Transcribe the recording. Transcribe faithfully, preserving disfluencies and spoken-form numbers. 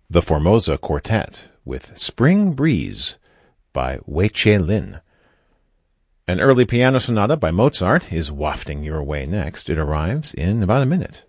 The Formosa Quartet with Spring Breeze by Wei Che Lin. An early piano sonata by Mozart is wafting your way next. It arrives in about a minute.